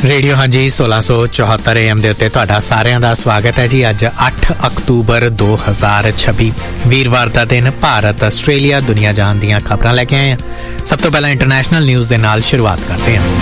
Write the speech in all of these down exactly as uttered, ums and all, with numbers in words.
Radio हाँ जी सोलह सौ चौहत्तर ए एम के उत्ते तुहाडा सारिਆਂ ਦਾ स्वागत है जी। अज अठ अक्तूबर दो हज़ार छब्बी वीरवार का दिन भारत आस्ट्रेलिया दुनिया जहान दीयां खबरां लैके आए हैं। सब तो पहला इंटरनेशनल न्यूज़ के नाल शुरुआत करते हैं।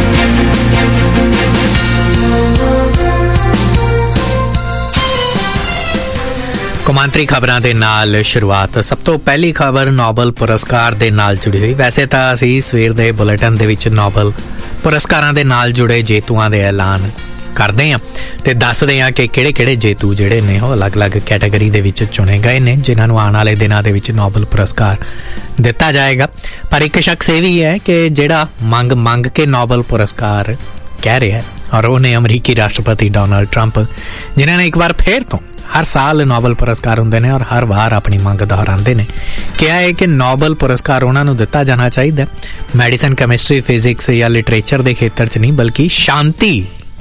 कौमांतरी खबरां दे नाल शुरुआत। सब तो पहली खबर नोबल पुरस्कार दे नाल जुड़ी हुई। वैसे तो असीं सवेर दे बुलेटिन दे विच नोबल पुरस्कारां दे नाल जुड़े जेतूआं दे ऐलान करदे हां ते दसदे हां कि किहड़े-किहड़े जेतू जिहड़े ने ओह अलग-अलग कैटेगरी दे विच चुने गए ने जिन्हां नूं आउण वाले दिनां दे विच नोबल पुरस्कार दिता जाएगा। पर एक शख्स ये भी है कि जिहड़ा मंग मंग के नोबल पुरस्कार कह रहा है और उन्हें अमरीकी राष्ट्रपति डोनाल्ड ट्रंप जिन्हां ने एक बार फिर तो हर साल नोबल पुरस्कार होंदे ने और हर बार अपनी मंग दोहराते हैं। क्या है कि नोबल पुरस्कार उन्होंने दिता जाना चाहिए मैडिसन कैमिस्ट्री फिजिक्स या लिटरेचर के खेत्र च नहीं बल्कि शांति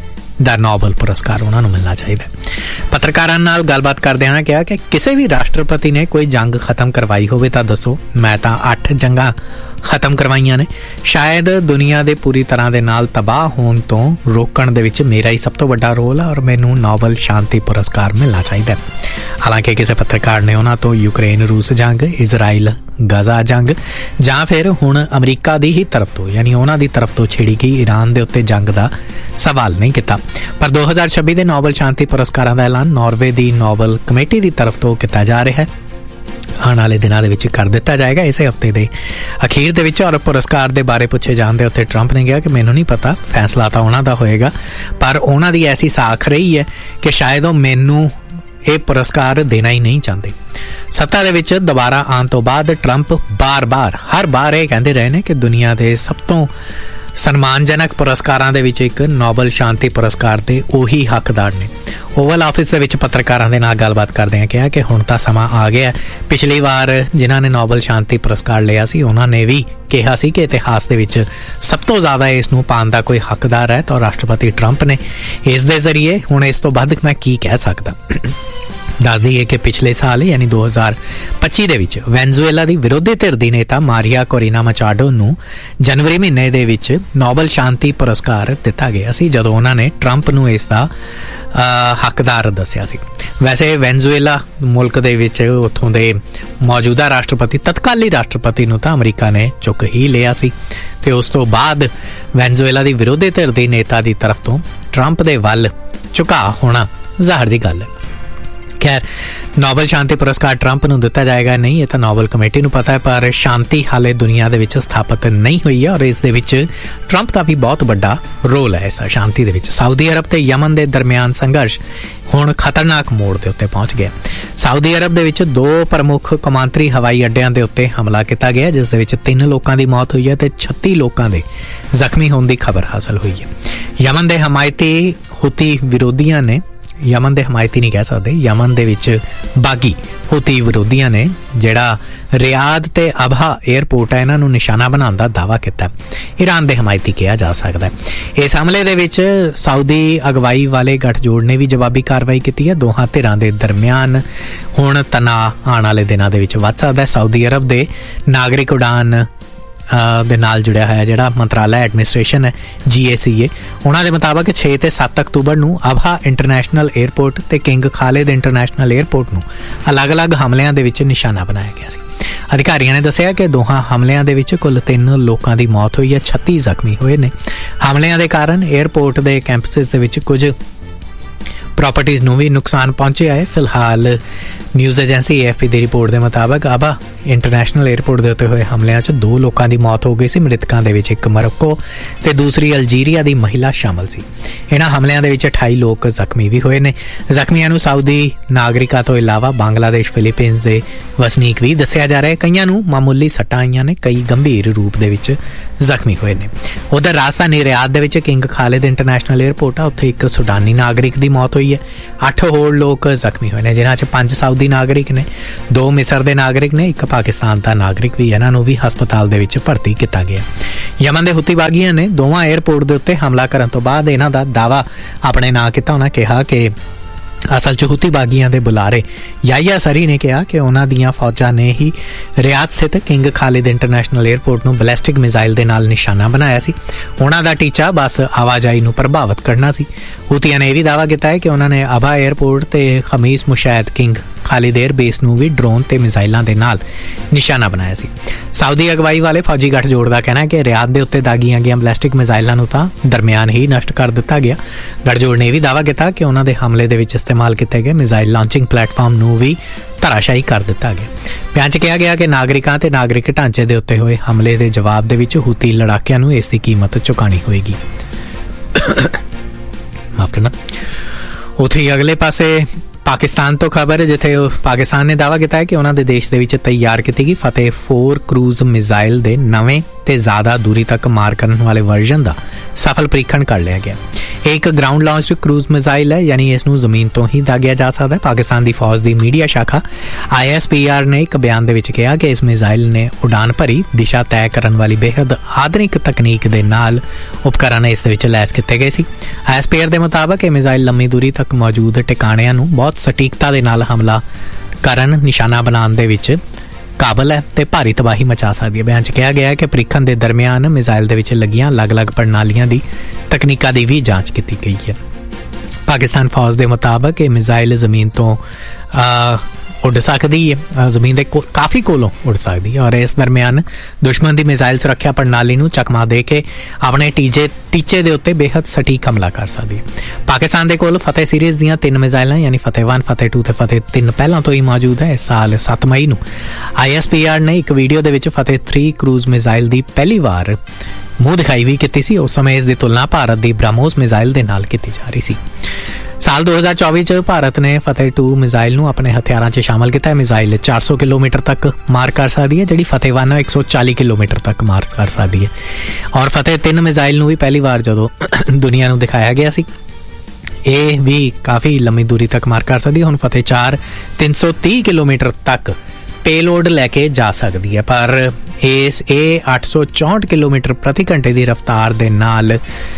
दा नोबल पुरस्कार उन्होंने मिलना चाहिए। पत्रकारां नाल गलबात करदिआं कहा कि किसी भी राष्ट्रपति ने कोई जंग खत्म करवाई होवे तां दसो। मैं तां अठ जंगां खत्म करवाइयां ने। शायद दुनिया दे पूरी तरह दे नाल तबाह होण तो रोकण दे विच मेरा ही सब तो वड्डा रोल है और मैनूं नोबल शांति पुरस्कार मिलना चाहिए। हालांकि किसी पत्रकार ने उन्हां तो यूक्रेन रूस जंग, इजराइल गजा जंग जां फिर हुण अमरीका दी ही तरफ तो यानी उन्हां दी तरफ तो छेड़ी गई ईरान दे उत्ते जंग दा सवाल नहीं किया। पर दो हज़ार छब्बी के नोबल शांति पुरस्कारां दा ऐलान नॉर्वे दी नोबल कमेटी की तरफ तो किया जा रहा है। आने वाले दिनों के कर दिता जाएगा इस हफ्ते के अखीर दे विच। और पुरस्कार के बारे पूछे जाते उत्ते ट्रंप ने कहा कि मैनूं नहीं पता, फैसला तो उन्हां दा होएगा पर उन्हां दी ऐसी साख रही है कि शायद वो मैनूं ये पुरस्कार देना ही नहीं चाहते। सत्ता दे विच दोबारा आने तो बाद ट्रंप बार बार हर बार ये कहते रहे हैं कि दुनिया के सब तो सन्मानजनक पुरस्कारां दे विच एक नोबल शांति पुरस्कार दे ओही हकदार ने। ओवल ऑफिस दे विच पत्रकारां दे नाल गलबात करदे कहा कि हुण तां समां आ गया। पिछली बार जिन्हां ने नोबल शांति पुरस्कार लिया सी उन्हां ने भी कहा सी कि इतिहास दे विच सब तो ज़्यादा इस नूं पाउण दा कोई हकदार है तो राष्ट्रपति ट्रंप ने। इस दे जरिए हुण इस तो वध मैं की कह सकदा। दस दईए कि पिछले साल यानी दो हज़ार पच्ची दे विच वेनेजुएला दी विरोधी धिर दी नेता मारिया कोरिना मचाडो नूं जनवरी महीने दे विच नोबल शांति पुरस्कार दिता गया सी जदों उन्हां ने ट्रंप नूं इस दा हकदार दस्सिया सी। वैसे वेनेजुएला मुल्क दे विच उत्थों दे मौजूदा राष्ट्रपति तत्काली राष्ट्रपति नूं तां अमरीका ने चुक ही लिया सी ते उस तो बाद वेनेजुएला दी विरोधी धिर दी नेता दी तरफ तो ट्रंप दे वल झुका होना ज़ाहिर दी गल है। खैर नोबल शांति पुरस्कार ट्रंप नूं दिता जाएगा नहीं, ये तो नोबल कमेटी नूं पता है। पर शांति हाले दुनिया दे विच स्थापित नहीं हुई है और इस दे विच ट्रंप का भी बहुत बड़ा रोल है। इस शांति दे विच सऊदी अरब ते यमन दे दरमियान संघर्ष हुण खतरनाक मोड़ के उत्ते पहुंच गया। सऊदी अरब दे विच दो प्रमुख कौमांतरी हवाई अड्डियां दे उत्ते हमला किया गया जिस दे विच तीन लोगों की मौत हुई है ते छत्ती लोगों के जख्मी होने की खबर हासिल हुई है। यमन के हमायती हुती विरोधियों ने यमन के हमायती नहीं कह सकते यमन दे विच बागी हुती विरोधियों ने जिहड़ा रियाद ते अबहा एयरपोर्ट है इन्हां नूं निशाना बनाने का दावा किया। ईरान के हमायती कहा जा सकता है। इस हमले दे विच सऊदी अगवाई वाले गठजोड़ ने भी जवाबी कार्रवाई की है। दोहां धिरां दे दरमियान हुण तनाव आने वाले दिनों के वध सकदा है। सऊदी अरब के नागरिक उड़ान दे नाल जुड़िया है जिहड़ा मंत्रालय एडमिनिस्ट्रेशन है जी ए सी ए उन्हां दे मुताबक छे ते सत्त अक्तूबर नूं अबहा इंटरनेशनल एयरपोर्ट ते किंग खालिद इंटरनेशनल एयरपोर्ट नूं अलग अलग हमलिਆਂ ਦੇ ਵਿੱਚ निशाना बनाया गया सी। अधिकारियों ने दस्सिया कि दोहां हमलिਆਂ ਦੇ ਵਿੱਚ कुल तीन लोगों की मौत हुई है, छत्ती जख्मी हुए ने। हमलिਆਂ ਦੇ कारण एयरपोर्ट के कैंपसिस ਦੇ ਵਿੱਚ कुछ प्रॉपर्टीज़ नूं भी नुकसान पहुंचे है। फिलहाल news agency A F P की रिपोर्ट के मुताबिक अबा इंटरनेशनल एयरपोर्ट के उत्ते हुए हमलिਆਂ च दो लोगों की मौत हो गई सी। मृतकों के विच एक मोरक्को ते दूसरी अल्जीरिया की महिला शामिल सी। इन्हां हमलिਆਂ ਦੇ ਵਿੱਚ अठाई लोग जख्मी भी हुए ने। जख्मियों नूं साउदी नागरिकों तो इलावा बांग्लादेश फिलीपीनस के वसनीक भी दस्सिया जा रहा है। कईयां नूं मामूली सट्टां आईयां ने, कई गंभीर रूप दे विच जख्मी हुए ने। उधर राजधानी Riyadh they which king Khalid international airport आ उत्थे एक सुडानी नागरिक की मौत हुई है। अठ होर लोग जख्मी हुए ने जिन्हां च पंज साउदी नागरिक ने, दो मिस्र के नागरिक ने, एक पाकिस्तान का नागरिक भी। इन्हां नूं भी हस्पताल दे विच भर्ती किया गया। यमन के हुती बागियां ने दोवां एयरपोर्ट के उत्ते हमला करन तो बाद इन्हां दा दावा अपने नां किता। उन्हां कहा कि ਅਸਲ 'ਚ ਹੂਤੀ ਬਾਗੀਆਂ ਦੇ ਬੁਲਾਰੇ ਯਾਹਿਆ ਸਰੀ ਨੇ ਕਿਹਾ ਕਿ ਉਹਨਾਂ ਦੀਆਂ ਫੌਜਾਂ ਨੇ ਹੀ ਰਿਆਦ ਸਥਿਤ ਕਿੰਗ ਖਾਲਿਦ ਇੰਟਰਨੈਸ਼ਨਲ ਏਅਰਪੋਰਟ ਨੂੰ ਬੈਲਿਸਟਿਕ ਮਿਜ਼ਾਈਲ ਦੇ ਨਾਲ ਨਿਸ਼ਾਨਾ ਬਣਾਇਆ ਸੀ। ਉਹਨਾਂ ਦਾ ਟੀਚਾ ਬੱਸ ਆਵਾਜਾਈ ਨੂੰ ਪ੍ਰਭਾਵਿਤ ਕਰਨਾ ਸੀ। ਹੂਤੀਆਂ ਨੇ ਇਹ ਵੀ ਦਾਅਵਾ ਕੀਤਾ ਹੈ ਕਿ ਉਹਨਾਂ ਨੇ ਅਬਾ ਏਅਰਪੋਰਟ ਤੇ ਖਮੀਸ ਮੁਸ਼ਾਹਿਦ ਕਿੰਗ ਖਾਲਿਦ ਏਅਰ ਬੇਸ ਨੂੰ ਵੀ ਡਰੋਨ ਤੇ ਮਿਜ਼ਾਈਲਾਂ ਦੇ ਨਾਲ ਨਿਸ਼ਾਨਾ ਬਣਾਇਆ ਸੀ। ਸਾਊਦੀ ਅਗਵਾਈ ਵਾਲੇ ਫੌਜੀ ਗੱਠਜੋੜ ਦਾ ਕਹਿਣਾ ਹੈ ਕਿ ਰਿਆਦ ਦੇ ਉੱਤੇ ਦਾਗੀਆਂ ਗਈਆਂ ਬੈਲਿਸਟਿਕ ਮਿਜ਼ਾਈਲਾਂ ਨੂੰ ਤਾਂ ਦਰਮਿਆਨ ਹੀ ਨਸ਼ਟ ਕਰ ਦਿੱਤਾ ਗਿਆ। ਗੱਠਜੋੜ ਨੇ ਇਹ ਵੀ ਦਾਅਵਾ ਕੀਤਾ ਕਿ ਉਹਨਾਂ ਦੇ ਹਮਲੇ ਦੇ ਵਿੱਚ ਇਸਤੇਮਾਲ ਕੀਤੇ ਗਏ ਮਿਜ਼ਾਈਲ ਲਾਂਚਿੰਗ ਪਲੇਟਫਾਰਮ ਨੂੰ ਵੀ ਧਰਾਸ਼ਾਹੀ ਕਰ ਦਿੱਤਾ ਗਿਆ। ਬਿਆਨ 'ਚ ਕਿਹਾ ਗਿਆ ਕਿ ਨਾਗਰਿਕਾਂ ਤੇ ਨਾਗਰਿਕ ਢਾਂਚੇ ਦੇ ਉੱਤੇ ਹੋਏ ਹਮਲੇ ਦੇ ਜਵਾਬ ਦੇ ਵਿੱਚ ਹੂਤੀ ਲੜਾਕਿਆਂ ਨੂੰ ਇਸ ਦੀ ਕੀਮਤ ਚੁਕਾਉਣੀ ਹੋਏਗੀ। ਮਾਫ ਕਰਨਾ। ਉੱਥੇ ਹੀ ਅਗਲੇ ਪਾਸੇ ਪਾਕਿਸਤਾਨ ਤੋਂ ਖਬਰ, ਜਿੱਥੇ ਪਾਕਿਸਤਾਨ ਨੇ ਦਾਅਵਾ ਕੀਤਾ ਹੈ ਕਿ ਉਹਨਾਂ ਦੇ ਦੇਸ਼ ਦੇ ਵਿੱਚ ਤਿਆਰ ਕੀਤੀ ਗਈ ਫਤਿਹ ਫੋਰ ਕਰੂਜ਼ ਮਿਜ਼ਾਈਲ ਦੇ ਨਵੇਂ ਤੇ ਜ਼ਿਆਦਾ ਦੂਰੀ ਤੱਕ ਮਾਰ ਕਰਨ ਵਾਲੇ ਵਰਜ਼ਨ ਦਾ ਸਫਲ ਪ੍ਰੀਖਣ ਕਰ ਲਿਆ ਗਿਆ। ਇਹ ਇੱਕ ਗਰਾਊਂਡ ਲਾਂਚਡ ਕਰੂਜ਼ ਮਿਜ਼ਾਈਲ ਹੈ, ਯਾਨੀ ਇਸ ਨੂੰ ਜ਼ਮੀਨ ਤੋਂ ਹੀ ਦਾਗਿਆ ਜਾ ਸਕਦਾ ਹੈ। ਪਾਕਿਸਤਾਨ ਦੀ ਫੌਜ ਦੀ ਮੀਡੀਆ ਸ਼ਾਖਾ ਆਈ ਐਸ ਪੀ ਆਰ ਨੇ ਇੱਕ ਬਿਆਨ ਦੇ ਵਿੱਚ ਕਿਹਾ ਕਿ ਇਸ ਮਿਜ਼ਾਈਲ ਨੇ ਉਡਾਨ ਭਰੀ ਦਿਸ਼ਾ ਤੈਅ ਕਰਨ ਵਾਲੀ ਬੇਹੱਦ ਆਧੁਨਿਕ ਤਕਨੀਕ ਦੇ ਨਾਲ ਉਪਕਰਨ ਇਸ ਦੇ ਵਿੱਚ ਲੈਸ ਕੀਤੇ ਗਏ ਸੀ। ਆਈ ਐਸ ਪੀ ਆਰ ਦੇ ਮੁਤਾਬਕ ਇਹ ਮਿਜ਼ਾਈਲ ਲੰਮੀ ਦੂਰੀ ਤੱਕ ਮੌਜੂਦ ਟਿਕਾਣਿਆਂ ਨੂੰ ਬਹੁਤ ਸਟੀਕਤਾ ਦੇ ਨਾਲ ਹਮਲਾ ਕਰਨ, ਨਿਸ਼ਾਨਾ ਬਣਾਉਣ ਦੇ ਵਿੱਚ ਕਾਬਲ ਹੈ ਤੇ ਭਾਰੀ ਤਬਾਹੀ ਮਚਾ ਸਕਦੀ ਹੈ। ਬਿਆਨ 'ਚ ਕਿਹਾ ਗਿਆ ਹੈ ਕਿ ਪ੍ਰੀਖਣ ਦੇ ਦਰਮਿਆਨ ਮਿਜ਼ਾਈਲ ਦੇ ਵਿੱਚ ਲੱਗੀਆਂ ਅਲੱਗ-ਅਲੱਗ ਪ੍ਰਣਾਲੀਆਂ ਦੀ ਤਕਨੀਕਾਂ ਦੀ ਵੀ ਜਾਂਚ ਕੀਤੀ ਗਈ ਹੈ। ਪਾਕਿਸਤਾਨ ਫੌਜ ਦੇ ਮੁਤਾਬਕ ਇਹ ਮਿਜ਼ਾਈਲ ਜ਼ਮੀਨ ਤੋਂ ਉੱਡ ਸਕਦੀ ਹੈ, ਜ਼ਮੀਨ ਦੇ ਕਾਫੀ ਕੋਲੋਂ ਉੱਡ ਸਕਦੀ ਹੈ ਔਰ ਇਸ ਦਰਮਿਆਨ ਦੁਸ਼ਮਣ ਦੀ ਮਿਜ਼ਾਈਲ ਸੁਰੱਖਿਆ ਪ੍ਰਣਾਲੀ ਨੂੰ ਚਕਮਾ ਦੇ ਕੇ ਆਪਣੇ ਟੀਚੇ ਟੀਚੇ ਦੇ ਉੱਤੇ ਬੇਹੱਦ ਸਟੀਕ ਹਮਲਾ ਕਰ ਸਕਦੀ ਹੈ। ਪਾਕਿਸਤਾਨ ਦੇ ਕੋਲ ਫਤਿਹ ਸੀਰੀਜ਼ ਦੀਆਂ ਤਿੰਨ ਮਿਜ਼ਾਈਲਾਂ ਯਾਨੀ ਫਤਿਹ ਵਨ, ਫਤਿਹ ਟੂ ਤੇ ਫਤਿਹ ਤਿੰਨ ਪਹਿਲਾਂ ਤੋਂ ਹੀ ਮੌਜੂਦ ਹੈ। ਇਸ ਸਾਲ ਸੱਤ ਮਈ ਨੂੰ ਆਈ ਐਸ ਪੀ ਆਰ ਨੇ ਇੱਕ ਵੀਡੀਓ ਦੇ ਵਿੱਚ ਫਤਿਹ ਥ੍ਰੀ ਕਰੂਜ਼ ਮਿਜ਼ਾਈਲ ਦੀ ਪਹਿਲੀ ਵਾਰ ਮੂੰਹ ਦਿਖਾਈ ਵੀ ਕੀਤੀ ਸੀ। ਉਸ ਸਮੇਂ ਇਸ ਦੀ ਤੁਲਨਾ ਭਾਰਤ ਦੀ ਬ੍ਰਹਮੋਸ ਮਿਜ਼ਾਈਲ ਦੇ ਨਾਲ ਕੀਤੀ ਜਾ ਰਹੀ ਸੀ। ਸਾਲ ਦੋ ਹਜ਼ਾਰ ਚੌਵੀ 'ਚ ਭਾਰਤ ਨੇ ਫਤਿਹ ਟੂ ਮਿਜ਼ਾਈਲ ਨੂੰ ਆਪਣੇ ਹਥਿਆਰਾਂ 'ਚ ਸ਼ਾਮਲ ਕੀਤਾ ਹੈ। ਮਿਜ਼ਾਈਲ ਚਾਰ ਸੌ ਕਿਲੋਮੀਟਰ ਤੱਕ ਮਾਰ ਕਰ ਸਕਦੀ ਹੈ, ਜਿਹੜੀ ਫਤਿਹ ਵਨ ਇੱਕ ਸੌ ਚਾਲੀ ਕਿਲੋਮੀਟਰ ਤੱਕ ਮਾਰ ਕਰ ਸਕਦੀ ਹੈ। ਔਰ ਫਤਿਹ ਤਿੰਨ ਮਿਜ਼ਾਈਲ ਨੂੰ ਵੀ ਪਹਿਲੀ ਵਾਰ ਜਦੋਂ ਦੁਨੀਆ ਨੂੰ ਦਿਖਾਇਆ ਗਿਆ ਸੀ, ਇਹ ਵੀ ਕਾਫੀ ਲੰਮੀ ਦੂਰੀ ਤੱਕ ਮਾਰ ਕਰ ਸਕਦੀ ਹੈ। ਹੁਣ ਫਤਿਹ ਚਾਰ ਤਿੰਨ ਸੌ ਤੀਹ ਕਿਲੋਮੀਟਰ ਤੱਕ ਪੇਲੋਡ ਲੈ ਕੇ ਜਾ ਸਕਦੀ ਹੈ, ਪਰ ਇਸ ਇਹ ਅੱਠ ਸੌ ਚੌਂਹਠ ਕਿਲੋਮੀਟਰ ਪ੍ਰਤੀ ਘੰਟੇ ਦੀ ਰਫ਼ਤਾਰ ਦੇ ਨਾਲ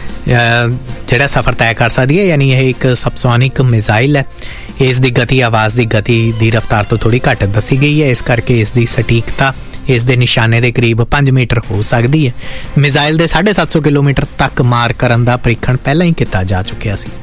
ਜਿਹੜਾ ਸਫ਼ਰ ਤੈਅ ਕਰ ਸਕਦੀ ਹੈ। ਯਾਨੀ ਇਹ ਇੱਕ ਸਬਸੋਨਿਕ ਮਿਜ਼ਾਈਲ ਹੈ। ਇਸ ਦੀ ਗਤੀ ਆਵਾਜ਼ ਦੀ ਗਤੀ ਦੀ ਰਫ਼ਤਾਰ ਤੋਂ ਥੋੜ੍ਹੀ ਘੱਟ ਦੱਸੀ ਗਈ ਹੈ, ਇਸ ਕਰਕੇ ਇਸ ਦੀ ਸਟੀਕਤਾ ਇਸ ਦੇ ਨਿਸ਼ਾਨੇ ਦੇ ਕਰੀਬ ਪੰਜ ਮੀਟਰ ਹੋ ਸਕਦੀ ਹੈ। ਮਿਜ਼ਾਈਲ ਦੇ ਸਾਢੇ ਸੱਤ ਸੌ ਕਿਲੋਮੀਟਰ ਤੱਕ ਮਾਰ ਕਰਨ ਦਾ ਪ੍ਰੀਖਣ ਪਹਿਲਾਂ ਹੀ ਕੀਤਾ ਜਾ ਚੁੱਕਿਆ ਸੀ।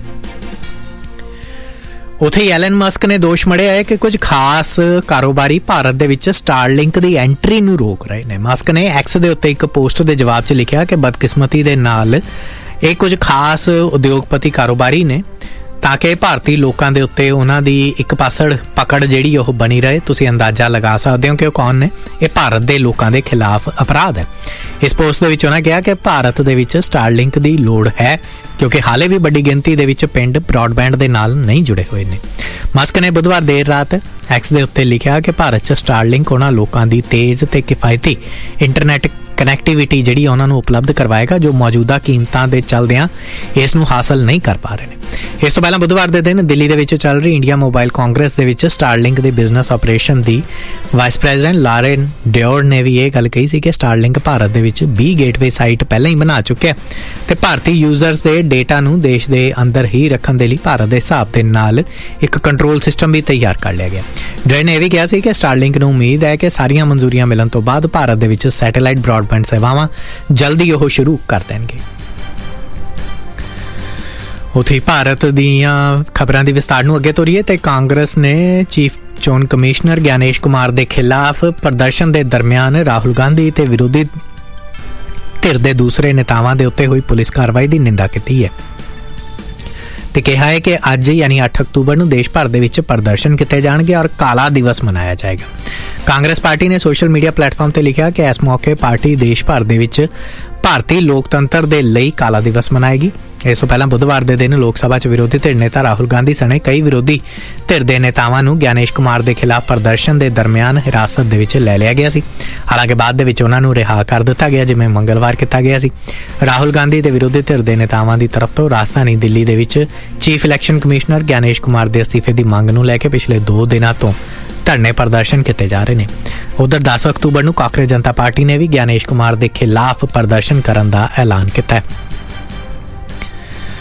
ਉੱਥੇ ਹੀ ਐਲਨ ਮਸਕ ਨੇ ਦੋਸ਼ ਮੜਿਆ ਹੈ ਕਿ ਕੁਝ ਖਾਸ ਕਾਰੋਬਾਰੀ ਭਾਰਤ ਦੇ ਵਿੱਚ ਸਟਾਰਲਿੰਕ ਦੀ ਐਂਟਰੀ ਨੂੰ ਰੋਕ ਰਹੇ ਨੇ। ਮਸਕ ਨੇ ਐਕਸ ਦੇ ਉੱਤੇ ਇੱਕ ਪੋਸਟ ਦੇ ਜਵਾਬ 'ਚ ਲਿਖਿਆ ਕਿ ਬਦਕਿਸਮਤੀ ਦੇ ਨਾਲ ਇਹ ਕੁਝ ਖਾਸ ਉਦਯੋਗਪਤੀ ਕਾਰੋਬਾਰੀ ਨੇ ਤਾਂ ਕਿ ਭਾਰਤੀ ਲੋਕਾਂ ਦੇ ਉੱਤੇ ਉਹਨਾਂ ਦੀ ਇੱਕ ਪਾਸੜ ਪਕੜ ਜਿਹੜੀ ਉਹ ਬਣੀ ਰਹੇ। ਤੁਸੀਂ ਅੰਦਾਜ਼ਾ ਲਗਾ ਸਕਦੇ ਹੋ ਕਿ ਉਹ ਕੌਣ ਨੇ। ਇਹ ਭਾਰਤ ਦੇ ਲੋਕਾਂ ਦੇ ਖਿਲਾਫ ਅਪਰਾਧ ਹੈ। ਇਸ ਪੋਸਟ ਦੇ ਵਿੱਚ ਉਹਨਾਂ ਕਿਹਾ ਕਿ ਭਾਰਤ ਦੇ ਵਿੱਚ ਸਟਾਰਲਿੰਕ ਦੀ ਲੋੜ ਹੈ ਕਿਉਂਕਿ ਹਾਲੇ ਵੀ ਵੱਡੀ ਗਿਣਤੀ ਦੇ ਵਿੱਚ ਪਿੰਡ ਬ੍ਰੌਡਬੈਂਡ ਦੇ ਨਾਲ ਨਹੀਂ ਜੁੜੇ ਹੋਏ ਨੇ। ਮਸਕ ਨੇ ਬੁੱਧਵਾਰ ਦੇਰ ਰਾਤ ਐਕਸ ਦੇ ਉੱਤੇ ਲਿਖਿਆ ਕਿ ਭਾਰਤ 'ਚ ਸਟਾਰਲਿੰਕ ਉਹਨਾਂ ਲੋਕਾਂ ਦੀ ਤੇਜ਼ ਤੇ ਕਿਫਾਇਤੀ ਇੰਟਰਨੈਟ ਕਨੈਕਟੀਵਿਟੀ ਜਿਹੜੀ ਉਹਨਾਂ ਨੂੰ ਉਪਲਬਧ ਕਰਵਾਏਗਾ ਜੋ ਮੌਜੂਦਾ ਕੀਮਤਾਂ ਦੇ ਚੱਲਦਿਆਂ ਇਸ ਨੂੰ ਹਾਸਲ ਨਹੀਂ ਕਰ ਪਾ ਰਹੇ ਨੇ। ਇਸ ਤੋਂ ਪਹਿਲਾਂ ਬੁੱਧਵਾਰ ਦੇ ਦਿਨ ਦਿੱਲੀ ਦੇ ਵਿੱਚ ਚੱਲ ਰਹੀ ਇੰਡੀਆ ਮੋਬਾਈਲ ਕਾਂਗਰਸ ਦੇ ਵਿੱਚ ਸਟਾਰਲਿੰਕ ਦੇ ਬਿਜ਼ਨਸ ਆਪਰੇਸ਼ਨ ਦੀ ਵਾਈਸ ਪ੍ਰੈਜ਼ੀਡੈਂਟ ਲਾਰੇਨ ਡਿਓਰ ਨੇ ਵੀ ਇਹ ਗੱਲ ਕਹੀ ਸੀ ਕਿ ਸਟਾਰਲਿੰਕ ਭਾਰਤ ਦੇ ਵਿੱਚ ਵੀਹ ਗੇਟਵੇ ਸਾਈਟ ਪਹਿਲਾਂ ਹੀ ਬਣਾ ਚੁੱਕਿਆ ਤੇ ਭਾਰਤੀ ਯੂਜ਼ਰਸ ਦੇ ਡੇਟਾ ਨੂੰ ਦੇਸ਼ ਦੇ ਅੰਦਰ ਹੀ ਰੱਖਣ ਦੇ ਲਈ ਭਾਰਤ ਦੇ ਹਿਸਾਬ ਦੇ ਨਾਲ ਇੱਕ ਕੰਟਰੋਲ ਸਿਸਟਮ ਵੀ ਤਿਆਰ ਕਰ ਲਿਆ ਗਿਆ। ਡਿਓਰ ਨੇ ਇਹ ਵੀ ਕਿਹਾ ਸੀ ਕਿ ਸਟਾਰਲਿੰਕ ਨੂੰ ਉਮੀਦ ਹੈ ਕਿ ਸਾਰੀਆਂ ਮਨਜ਼ੂਰੀਆਂ ਮਿਲਣ ਤੋਂ ਬਾਅਦ ਭਾਰਤ ਦੇ ਵਿੱਚ ਸੈਟੇਲਾਈਟ ਬ੍ਰੌਡਬੈਂਡ ਸੇਵਾਵਾਂ ਜਲਦੀ ਉਹ ਸ਼ੁਰੂ ਕਰ ਦੇਣਗੇ। ਉੱਥੇ ਭਾਰਤ ਦੀਆਂ ਖਬਰਾਂ ਦੀ ਵਿਸਤਾਰ ਨੂੰ ਅੱਗੇ ਤੋਰੀਏ ਤੇ ਕਾਂਗਰਸ ਨੇ ਚੀਫ ਚੋਣ ਕਮਿਸ਼ਨਰ ਗਿਆਨੇਸ਼ ਕੁਮਾਰ ਦੇ ਖਿਲਾਫ ਪ੍ਰਦਰਸ਼ਨ ਦੇ ਦਰਮਿਆਨ ਰਾਹੁਲ ਗਾਂਧੀ ਤੇ ਵਿਰੋਧੀ ਧਿਰ ਦੇ ਦੂਸਰੇ ਨੇਤਾਵਾਂ ਦੇ ਉੱਤੇ ਹੋਈ ਪੁਲਿਸ ਕਾਰਵਾਈ ਦੀ ਨਿੰਦਾ ਕੀਤੀ ਹੈ ਤੇ ਕਿਹਾ ਹੈ ਕਿ ਅੱਜ ਯਾਨੀ ਅੱਠ ਅਕਤੂਬਰ ਨੂੰ ਦੇਸ਼ ਭਰ ਦੇ ਵਿੱਚ ਪ੍ਰਦਰਸ਼ਨ ਕੀਤੇ ਜਾਣਗੇ ਔਰ ਕਾਲਾ ਦਿਵਸ ਮਨਾਇਆ ਜਾਏਗਾ। ਕਾਂਗਰਸ ਪਾਰਟੀ ਨੇ ਸੋਸ਼ਲ ਮੀਡੀਆ ਪਲੇਟਫਾਰਮ ਤੇ ਲਿਖਿਆ ਕਿ ਇਸ ਮੌਕੇ ਪਾਰਟੀ ਦੇਸ਼ ਭਰ ਦੇ ਵਿੱਚ ਭਾਰਤੀ ਲੋਕਤੰਤਰ ਦੇ ਲਈ ਕਾਲਾ ਦਿਵਸ ਮਨਾਏਗੀ। ਇਸ ਤੋਂ ਪਹਿਲਾਂ ਬੁੱਧਵਾਰ ਦੇ ਦਿਨ ਲੋਕ ਸਭਾ 'ਚ ਵਿਰੋਧੀ ਧਿਰ ਨੇਤਾ ਰਾਹੁਲ ਗਾਂਧੀ ਸਣੇ ਕਈ ਵਿਰੋਧੀ ਧਿਰ ਦੇ ਨੇਤਾਵਾਂ ਨੂੰ ਗਿਆਨੇਸ਼ ਕੁਮਾਰ ਦੇ ਖਿਲਾਫ ਪ੍ਰਦਰਸ਼ਨ ਦੇ ਦਰਮਿਆਨ ਹਿਰਾਸਤ ਦੇ ਵਿੱਚ ਲੈ ਲਿਆ ਗਿਆ ਸੀ। ਹਾਲਾਂਕਿ ਬਾਅਦ ਦੇ ਵਿੱਚ ਉਹਨਾਂ ਨੂੰ ਰਿਹਾ ਕਰ ਦਿੱਤਾ ਗਿਆ ਜਿਵੇਂ ਮੰਗਲਵਾਰ ਕੀਤਾ ਗਿਆ ਸੀ। ਰਾਹੁਲ ਗਾਂਧੀ ਤੇ ਵਿਰੋਧੀ ਧਿਰ ਦੇ ਨੇਤਾਵਾਂ ਦੀ ਤਰਫ ਤੋਂ ਰਾਜਧਾਨੀ ਦਿੱਲੀ ਦੇ ਵਿੱਚ chief election commissioner Gyanesh Kumar ਦੇ ਅਸਤੀਫੇ ਦੀ ਮੰਗ ਨੂੰ ਲੈ ਕੇ ਪਿਛਲੇ ਦੋ ਦਿਨਾਂ ਤੋਂ ਧਰਨੇ ਪ੍ਰਦਰਸ਼ਨ ਕੀਤੇ ਜਾ ਰਹੇ ਨੇ। ਉਧਰ ਦਸ ਅਕਤੂਬਰ ਨੂੰ ਕਾਂਗਰਸ ਜਨਤਾ ਪਾਰਟੀ ਨੇ ਵੀ ਗਿਆਨੇਸ਼ ਕੁਮਾਰ ਦੇ ਖਿਲਾਫ ਪ੍ਰਦਰਸ਼ਨ ਕਰਨ ਦਾ ਐਲਾਨ ਕੀਤਾ ਹੈ।